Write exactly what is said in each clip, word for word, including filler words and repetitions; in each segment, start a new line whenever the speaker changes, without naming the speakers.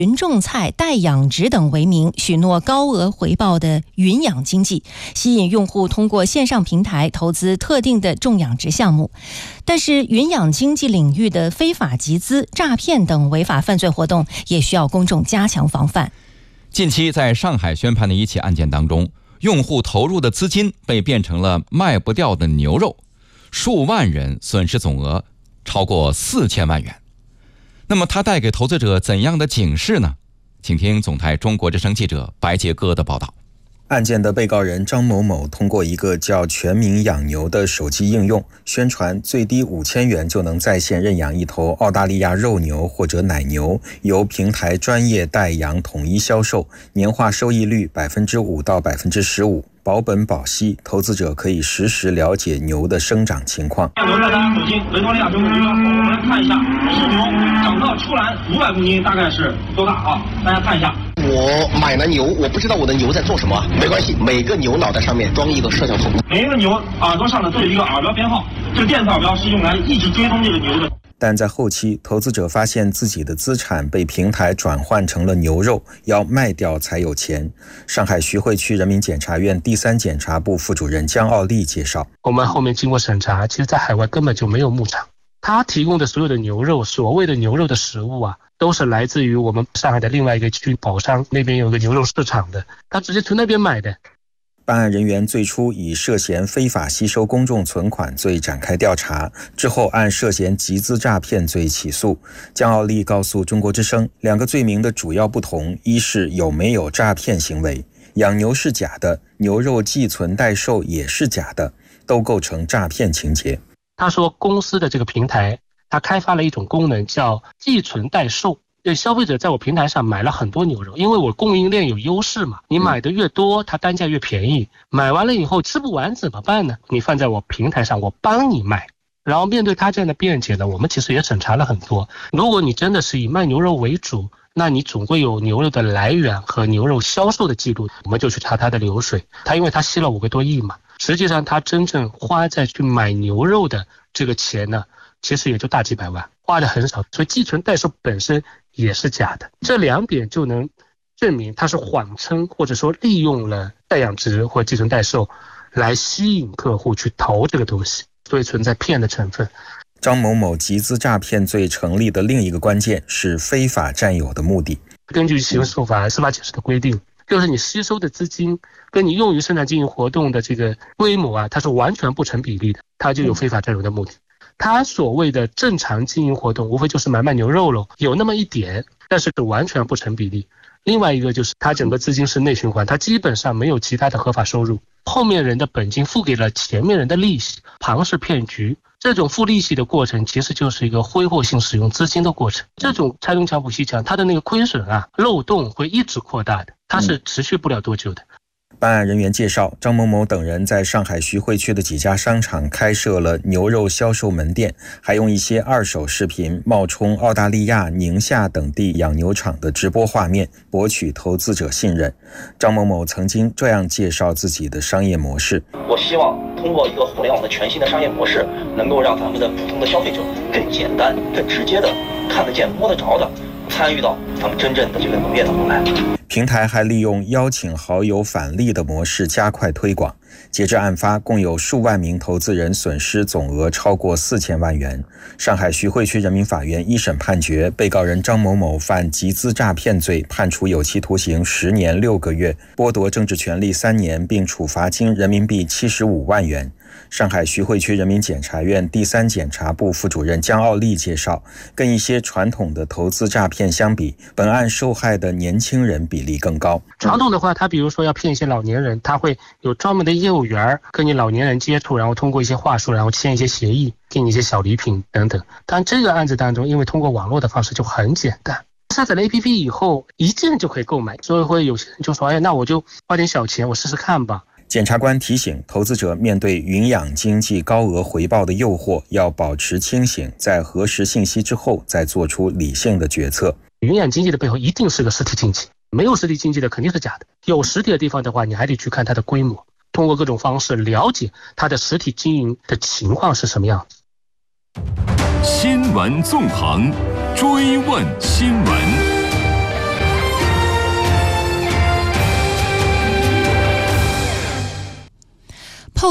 云种菜、代养殖等为名，许诺高额回报的云养经济，吸引用户通过线上平台投资特定的种养殖项目。但是，云养经济领域的非法集资、诈骗等违法犯罪活动，也需要公众加强防范。
近期在上海宣判的一起案件当中，用户投入的资金被变成了卖不掉的牛肉，数万人损失总额超过四千万元。那么它带给投资者怎样的警示呢？请听总台中国之声记者白杰哥的报道。
案件的被告人张某某通过一个叫全民养牛的手机应用，宣传最低五千元就能在线认养一头澳大利亚肉牛或者奶牛，由平台专业代养统一销售，年化收益率百分之五到百分之十五。保本保息，投资者可以实时了解牛的生长情况。
牛在大家手心，维多利亚州的牛场口，我们来看一下，是牛长到出栏五百公斤，大概是多大啊？大家看一下。
我买了牛，我不知道我的牛在做什么，没关系，每个牛脑袋上面装一个摄像头，
每一个牛耳朵上呢都有一个耳标编号，这个电子耳标是用来一直追踪这个牛的。
但在后期，投资者发现自己的资产被平台转换成了牛肉，要卖掉才有钱。上海徐汇区人民检察院第三检察部副主任江奥利介绍，
我们后面经过审查，其实在海外根本就没有牧场，他提供的所有的牛肉，所谓的牛肉的食物啊，都是来自于我们上海的另外一个区宝山那边有个牛肉市场的，他直接从那边买的。
办案人员最初以涉嫌非法吸收公众存款罪展开调查，之后按涉嫌集资诈骗罪起诉。江奥利告诉中国之声，两个罪名的主要不同，一是有没有诈骗行为，养牛是假的，牛肉寄存代售也是假的，都构成诈骗情节。
他说公司的这个平台，他开发了一种功能叫寄存代售，对消费者在我平台上买了很多牛肉，因为我供应链有优势嘛，你买的越多，它单价越便宜。买完了以后吃不完怎么办呢？你放在我平台上，我帮你卖。然后面对他这样的辩解呢，我们其实也审查了很多。如果你真的是以卖牛肉为主，那你总会有牛肉的来源和牛肉销售的记录，我们就去查它的流水。他因为他吸了五个多亿嘛，实际上他真正花在去买牛肉的这个钱呢，其实也就大几百万，花的很少，所以寄存代售本身也是假的。这两点就能证明它是谎称或者说利用了代养殖或寄存代售来吸引客户去投这个东西，所以存在骗的成分。
张某某集资诈骗罪成立的另一个关键是非法占有的目的。
根据刑事诉法司法解释的规定，就是你吸收的资金跟你用于生产经营活动的这个规模啊，它是完全不成比例的，它就有非法占有的目的。他所谓的正常经营活动无非就是买卖牛肉喽，有那么一点，但是完全不成比例。另外一个就是他整个资金是内循环，他基本上没有其他的合法收入，后面人的本金付给了前面人的利息，庞氏骗局。这种付利息的过程其实就是一个挥霍性使用资金的过程。这种拆东墙补西墙，它的那个亏损啊漏洞会一直扩大的，它是持续不了多久的。
办案人员介绍，张某某等人在上海徐汇区的几家商场开设了牛肉销售门店，还用一些二手视频冒充澳大利亚、宁夏等地养牛场的直播画面，博取投资者信任。张某某曾经这样介绍自己的商业模式：
我希望通过一个互联网的全新的商业模式，能够让咱们的普通的消费者更简单、更直接的看得见、摸得着的参与到咱们真正的这个农业当中来。
平台还利用邀请好友返利的模式加快推广。截至案发，共有数万名投资人损失总额超过四千万元。上海徐汇区人民法院一审判决，被告人张某某犯集资诈骗罪，判处有期徒刑十年六个月，剥夺政治权利三年，并处罚金人民币七十五万元。上海徐汇区人民检察院第三检察部副主任江奥利介绍，跟一些传统的投资诈骗相比，本案受害的年轻人比例更高。
传统的话，他比如说要骗一些老年人，他会有专门的业务员跟你老年人接触，然后通过一些话术，然后签一些协议，给你一些小礼品等等。但这个案子当中，因为通过网络的方式就很简单，下载了 A P P 以后一键就可以购买，所以会有些人就说，哎，那我就花点小钱我试试看吧。
检察官提醒投资者，面对云养经济高额回报的诱惑，要保持清醒，在核实信息之后再做出理性的决策。
云养经济的背后一定是个实体经济，没有实体经济的肯定是假的，有实体的地方的话，你还得去看它的规模，通过各种方式了解它的实体经营的情况是什么样子。
新闻纵横，追问新闻。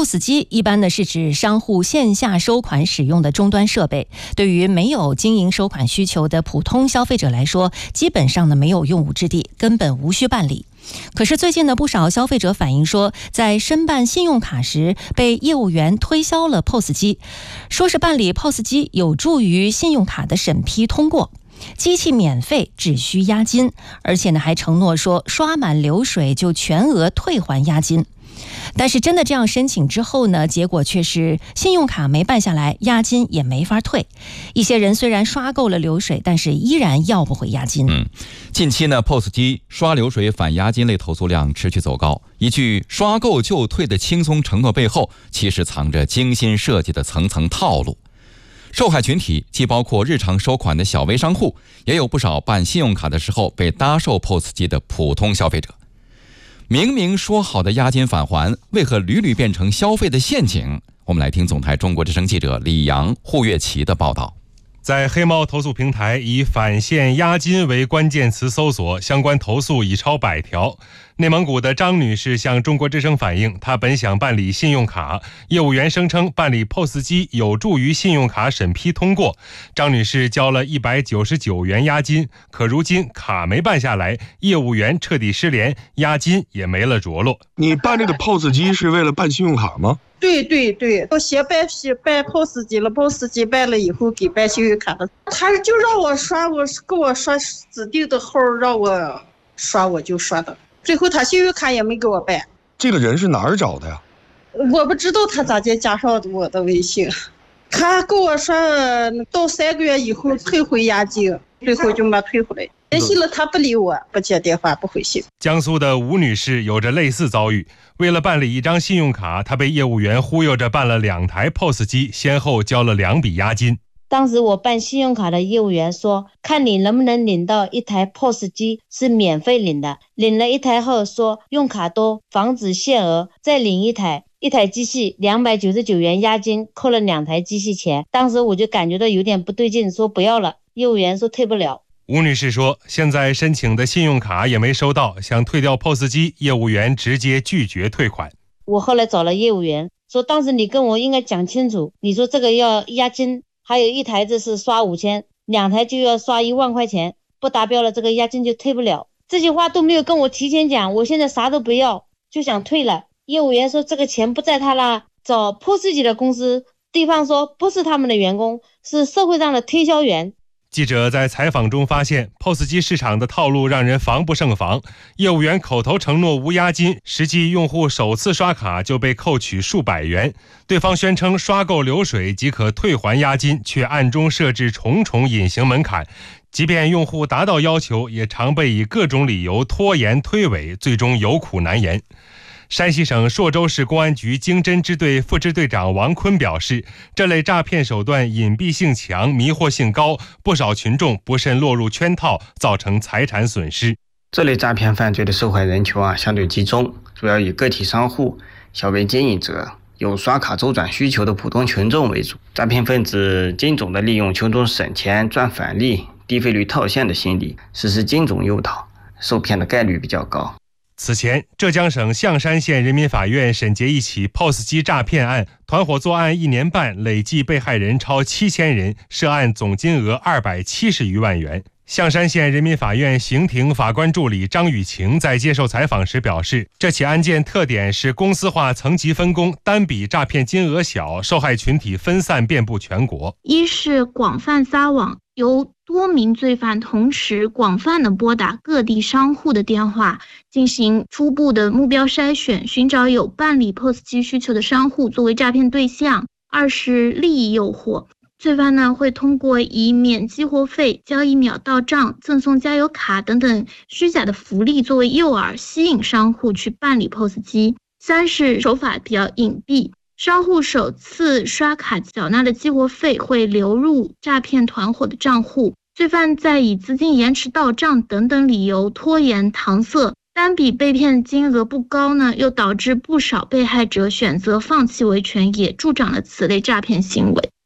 P O S 机一般呢是指商户线下收款使用的终端设备，对于没有经营收款需求的普通消费者来说，基本上呢没有用武之地，根本无需办理。可是最近呢，不少消费者反映说，在申办信用卡时被业务员推销了 P O S 机，说是办理 P O S 机有助于信用卡的审批通过，机器免费，只需押金，而且呢还承诺说刷满流水就全额退还押金。但是真的这样申请之后呢，结果却是信用卡没办下来，押金也没法退。一些人虽然刷够了流水，但是依然要不回押金。
嗯，近期呢 P O S 机刷流水返押金类投诉量持续走高，一句刷够就退的轻松承诺背后，其实藏着精心设计的层层套路。受害群体既包括日常收款的小微商户，也有不少办信用卡的时候被搭售 P O S 机的普通消费者。明明说好的押金返还，为何屡屡变成消费的陷阱？我们来听总台中国之声记者李阳、胡月琪的报道。
在黑猫投诉平台以返现押金为关键词搜索，相关投诉已超百条。内蒙古的张女士向中国之声反映，她本想办理信用卡，业务员声称办理 P O S 机有助于信用卡审批通过。张女士交了一百九十九元押金，可如今卡没办下来，业务员彻底失联，押金也没了着落。
你办这个 P O S 机是为了办信用卡吗？
对对对，我先办办 P O S 机了 ，P O S 机办了以后给办信用卡了，他就让我刷，我给我刷指定的号让我刷，我就刷的。最后他信用卡也没给我办。
这个人是哪儿找的呀？
我不知道他咋就加上我的微信，他给我说到三个月以后退回押金，最后就没退回来。联系了他不理我，不接电话，不回信。
江苏的吴女士有着类似遭遇，为了办理一张信用卡，她被业务员忽悠着办了两台 P O S 机，先后交了两笔押金。
当时我办信用卡的业务员说，看你能不能领到一台 P O S 机是免费领的，领了一台后说用卡多防止限额，再领一台，一台机器两百九十九元押金，扣了两台机器钱。当时我就感觉到有点不对劲，说不要了，业务员说退不了。
吴女士说，现在申请的信用卡也没收到，想退掉 P O S 机，业务员直接拒绝退款。
我后来找了业务员，说当时你跟我应该讲清楚，你说这个要押金，还有一台子是刷五千，两台就要刷一万块钱，不达标了这个押金就退不了。这句话都没有跟我提前讲，我现在啥都不要，就想退了。业务员说这个钱不在他啦，找 P O S 机的公司，对方说不是他们的员工，是社会上的推销员。
记者在采访中发现 P O S 机市场的套路让人防不胜防，业务员口头承诺无押金，实际用户首次刷卡就被扣取数百元，对方宣称刷够流水即可退还押金，却暗中设置重重隐形门槛，即便用户达到要求，也常被以各种理由拖延推诿，最终有苦难言。山西省朔州市公安局经侦支队副支队长王坤表示，这类诈骗手段隐蔽性强，迷惑性高，不少群众不慎落入圈套，造成财产损失。
这类诈骗犯罪的受害人群啊相对集中，主要以个体商户、小微经营者、有刷卡周转需求的普通群众为主。诈骗分子精准地利用群众省钱、赚返利、低费率套现的心理，实施精准诱导，受骗的概率比较高。
此前，浙江省象山县人民法院审结一起 P O S 机诈骗案，团伙作案一年半，累计被害人超七千人，涉案总金额二百七十余万元。象山县人民法院刑庭法官助理张雨晴在接受采访时表示，这起案件特点是公司化层级分工，单笔诈骗金额小，受害群体分散遍布全国。
一是广泛撒网，由多名罪犯同时广泛的拨打各地商户的电话，进行初步的目标筛选，寻找有办理 P O S 机需求的商户作为诈骗对象。二是利益诱惑，罪犯呢会通过以免激活费、交易秒到账、赠送加油卡等等虚假的福利作为诱饵，吸引商户去办理 P O S 机。三是手法比较隐蔽，商户首次刷卡缴纳的激活费会流入诈骗团伙的账户，罪犯在以资金延迟到账等等理由拖延搪塞，单笔被骗金额不高呢，又导致不少被害者选择放弃维权，也助长了此类诈骗行为。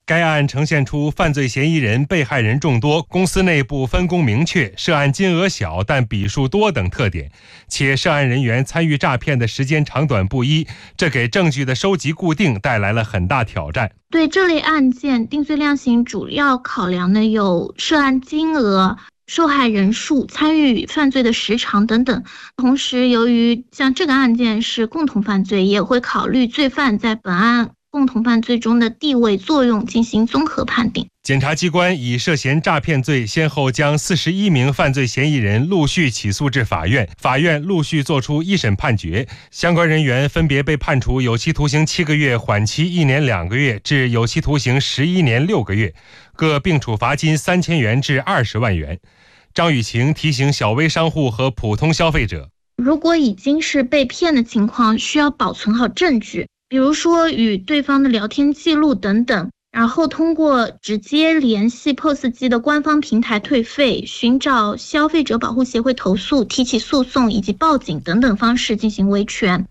该案呈现出犯罪嫌疑人、被害人众多，公司内部分工明确，涉案金额小但笔数多等特点，且涉案人员参与诈骗的时间长短不一，这给证据的收集固定带来了很大挑战。
对这类案件，定罪量刑主要考量的有涉案金额、受害人数、参与犯罪的时长等等。同时，由于像这个案件是共同犯罪，也会考虑罪犯在本案共同犯罪中的地位作用进行综合判定。
检察机关以涉嫌诈骗罪，先后将四十一名犯罪嫌疑人陆续起诉至法院，法院陆续作出一审判决，相关人员分别被判处有期徒刑七个月、缓期一年两个月至有期徒刑十一年六个月，各并处罚金三千元至二十万元。张雨晴提醒小微商户和普通消费者，
如果已经是被骗的情况，需要保存好证据，比如说与对方的聊天记录等等，然后通过直接联系 P O S 机的官方平台退费、寻找消费者保护协会投诉、提起诉讼以及报警等等方式进行维权。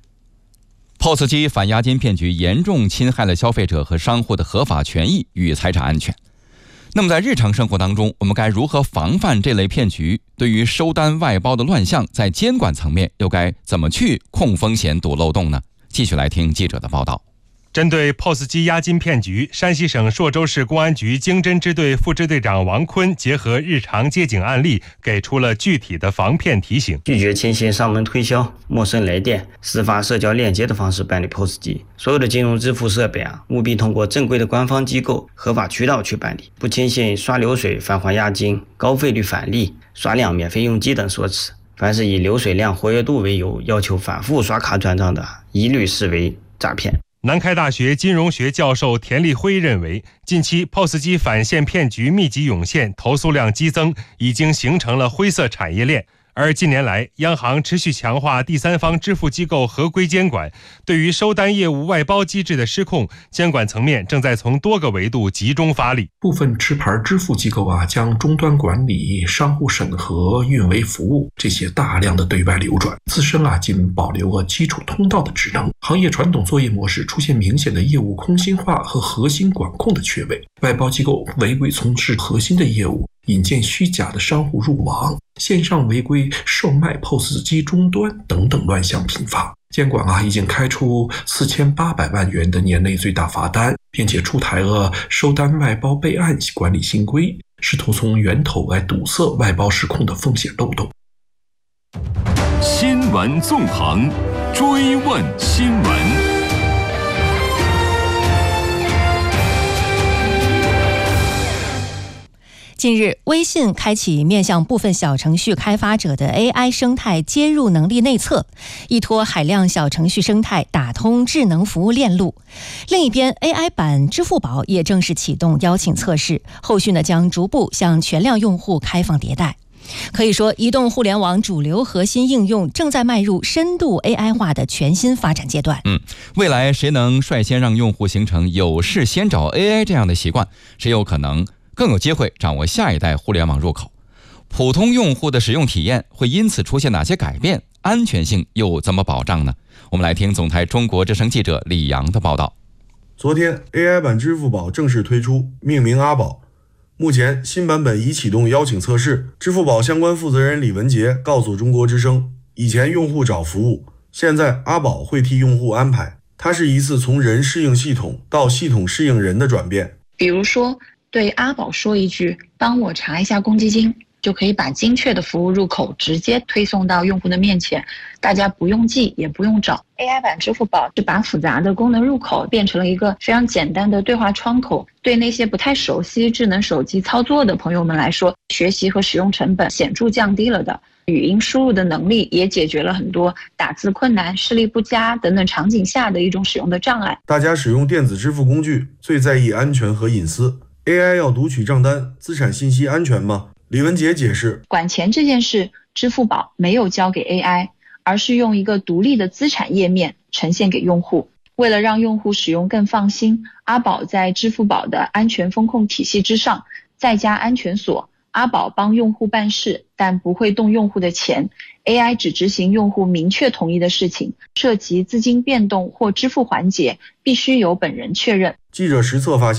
P O S 机反押金骗局严重侵害了消费者和商户的合法权益与财产安全。那么在日常生活当中，我们该如何防范这类骗局？对于收单外包的乱象，在监管层面又该怎么去控风险、堵漏洞呢？继续来听记者的报道。
针对 P O S 机押金骗局，山西省朔州市公安局经侦支队副支队长王坤结合日常接警案例，给出了具体的防骗提醒：
拒绝轻信上门推销、陌生来电、私发社交链接的方式办理 P O S 机。所有的金融支付设备啊，务必通过正规的官方机构、合法渠道去办理，不轻信刷流水、返还押金、高费率返利、刷量免费用机等说辞。凡是以流水量、活跃度为由要求反复刷卡转账的，一律视为诈骗。
南开大学金融学教授田立辉认为，近期 P O S 机返现骗局密集涌现，投诉量激增，已经形成了灰色产业链。而近年来，央行持续强化第三方支付机构合规监管，对于收单业务外包机制的失控，监管层面正在从多个维度集中发力。
部分持牌支付机构啊，将终端管理、商户审核、运维服务这些大量的对外流转，自身啊仅保留了基础通道的职能，行业传统作业模式出现明显的业务空心化和核心管控的缺位，外包机构违规从事核心的业务，引荐虚假的商户入网，线上违规售卖 P O S 机终端等等乱象频发。监管啊已经开出四千八百万元的年内最大罚单，并且出台了收单外包备案管理新规，试图从源头来堵塞外包失控的风险漏洞。
新闻纵横，追问新闻。
近日，微信开启面向部分小程序开发者的 A I 生态接入能力内测，依托海量小程序生态打通智能服务链路。另一边 ，A I 版支付宝也正式启动邀请测试，后续呢将逐步向全量用户开放迭代。可以说，移动互联网主流核心应用正在迈入深度 A I 化的全新发展阶段。
嗯，未来谁能率先让用户形成有事先找 A I 这样的习惯，谁有可能更有机会掌握下一代互联网入口。普通用户的使用体验会因此出现哪些改变？安全性又怎么保障呢？我们来听总台中国之声记者李阳的报道。
昨天 A I 版支付宝正式推出，命名阿宝。目前新版本已启动邀请测试，支付宝相关负责人李文杰告诉中国之声，以前用户找服务，现在阿宝会替用户安排。它是一次从人适应系统到系统适应人的转变。
比如说对阿宝说一句帮我查一下公积金，就可以把精确的服务入口直接推送到用户的面前，大家不用记也不用找。 A I 版支付宝是把复杂的功能入口变成了一个非常简单的对话窗口，对那些不太熟悉智能手机操作的朋友们来说，学习和使用成本显著降低了的。语音输入的能力也解决了很多打字困难、视力不佳等等场景下的一种使用的障碍。
大家使用电子支付工具最在意安全和隐私， A I 要读取账单，资产信息安全吗？李文杰解释，
管钱这件事，支付宝没有交给 A I， 而是用一个独立的资产页面呈现给用户。为了让用户使用更放心，阿宝在支付宝的安全风控体系之上再加安全锁。阿宝帮用户办事，但不会动用户的钱， A I 只执行用户明确同意的事情，涉及资金变动或支付环节必须由本人确认。
记者实测发现，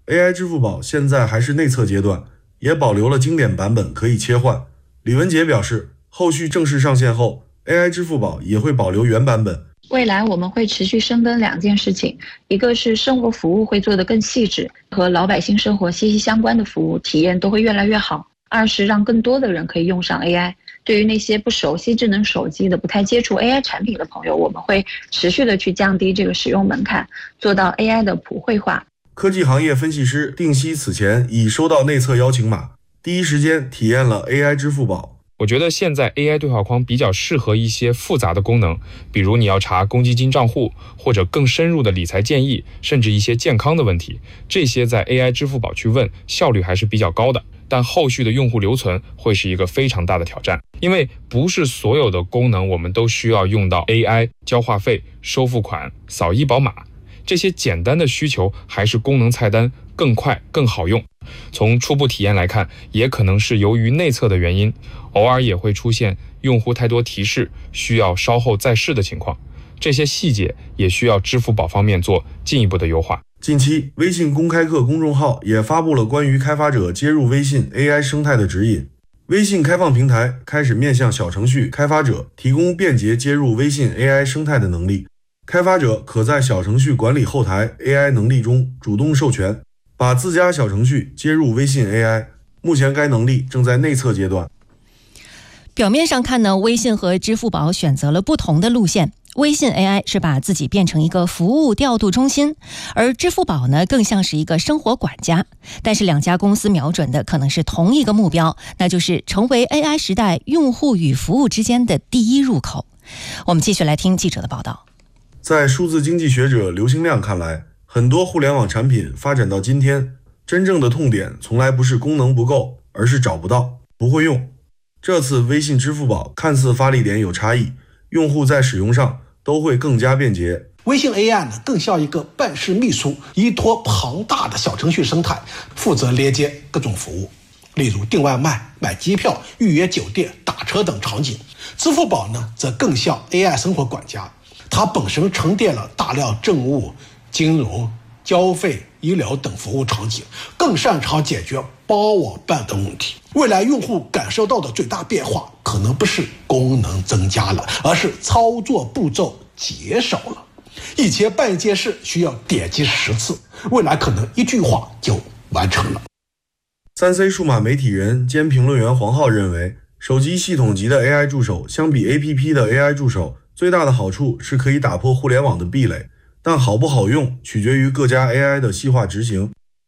A I 支付宝现在还是内测阶段，也保留了经典版本可以切换。李文杰表示，后续正式上线后 ，A I 支付宝也会保留原版本。
未来我们会持续深耕两件事情，一个是生活服务会做得更细致，和老百姓生活息息相关的服务体验都会越来越好；二是让更多的人可以用上 A I。对于那些不熟悉智能手机的、不太接触 A I 产品的朋友，我们会持续的去降低这个使用门槛，做到 A I 的普惠化。
科技行业分析师定西此前已收到内测邀请码，第一时间体验了 A I 支付宝。
我觉得现在 A I 对话框比较适合一些复杂的功能，比如你要查公积金账户，或者更深入的理财建议，甚至一些健康的问题，这些在 A I 支付宝去问，效率还是比较高的。但后续的用户留存会是一个非常大的挑战，因为不是所有的功能我们都需要用到 A I 交话费、收付款、扫医保码，这些简单的需求还是功能菜单更快更好用。从初步体验来看，也可能是由于内测的原因，偶尔也会出现用户太多提示，需要稍后再试的情况。这些细节也需要支付宝方面做进一步的优化。
近期，微信公开课公众号也发布了关于开发者接入微信 A I 生态的指引。微信开放平台开始面向小程序开发者提供便捷接入微信 A I 生态的能力。开发者可在小程序管理后台 A I 能力中主动授权，把自家小程序接入微信 A I。目前该能力正在内测阶段。
表面上看呢，微信和支付宝选择了不同的路线。微信 A I 是把自己变成一个服务调度中心，而支付宝呢更像是一个生活管家。但是两家公司瞄准的可能是同一个目标，那就是成为 A I 时代用户与服务之间的第一入口。我们继续来听记者的报道。
在数字经济学者刘兴亮看来，很多互联网产品发展到今天，真正的痛点从来不是功能不够，而是找不到、不会用。这次微信支付宝看似发力点有差异，用户在使用上都会更加便捷。
微信 A I 呢，更像一个办事秘书，依托庞大的小程序生态，负责连接各种服务，例如订外卖、买机票、预约酒店、打车等场景。支付宝呢，则更像 A I 生活管家，它本身沉淀了大量政务、金融、交费、医疗等服务场景，更擅长解决包网办等问题。未来用户感受到的最大变化，可能不是功能增加了，而是操作步骤减少了。以前办一件事需要点击十次，未来可能一句话就完成了。
三 C 数码媒体人兼评论员黄浩认为，手机系统级的 A I 助手相比 A P P 的 A I 助手，最大的好处是可以打破互联网的壁垒，但好不好用取决于各家 A I 的细化执行。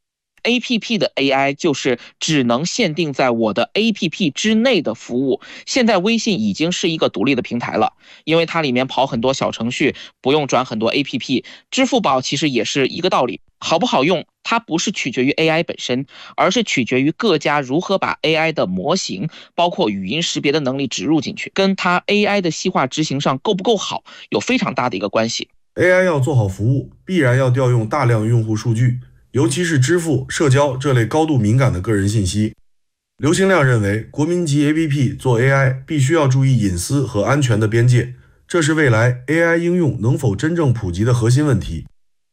A P P 的 A I 就是只能限定在我的 A P P 之内的服务。现在微信已经是一个独立的平台了，因为它里面跑很多小程序，不用转很多 A P P。支付宝其实也是一个道理，好不好用，它不是取决于 A I 本身，而是取决于各家如何把 A I 的模型，包括语音识别的能力植入进去，跟它 A I 的细化执行上够不够好，有非常大的一个关系。
A I 要做好服务，必然要调用大量用户数据，尤其是支付、社交这类高度敏感的个人信息。刘兴亮认为，国民级 A P P 做 A I 必须要注意隐私和安全的边界，这是未来 A I 应用能否真正普及的核心问题。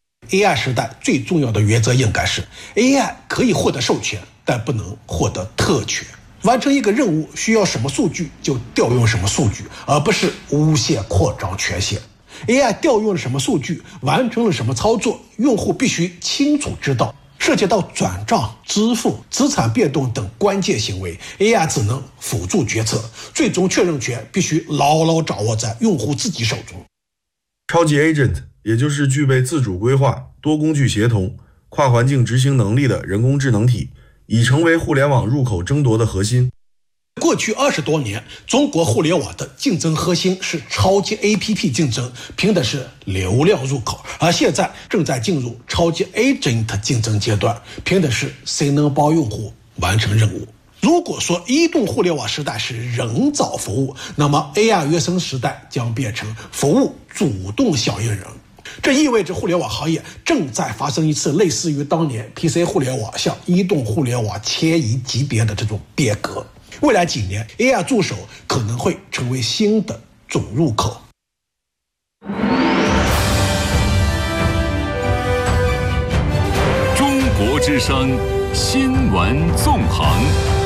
A I 时代最重要的原则应该是 A I 可以获得授权，但不能获得特权。完成一个任务需要什么数据就调用什么数据，而不是无限扩张权限。A I 调用了什么数据，完成了什么操作，用户必须清楚知道。涉及到转账、支付、资产变动等关键行为， A I 只能辅助决策，最终确认权必须牢牢掌握在用户自己手中。
超级 Agent 也就是具备自主规划、多工具协同、跨环境执行能力的人工智能体，已成为互联网入口争夺的核心。
过去二十多年，中国互联网的竞争核心是超级 A P P 竞争，拼的是流量入口，而现在正在进入超级 Agent 竞争阶段，拼的是谁能帮用户完成任务。如果说移动互联网时代是人找服务，那么 A I 原生时代将变成服务主动响应人。这意味着互联网行业正在发生一次类似于当年 P C 互联网向移动互联网迁移级别的这种变革。未来几年 A I 助手可能会成为新的总入口。
中国之声新闻纵横。